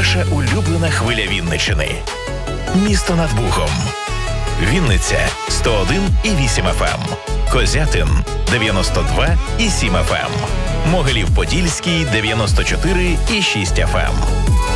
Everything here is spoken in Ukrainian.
ваша улюблена хвиля Вінниччини. Місто над Богом. Вінниця 101,8 FM. Козятин 92,7 FM. Могилів-Подільський 94,6 FM.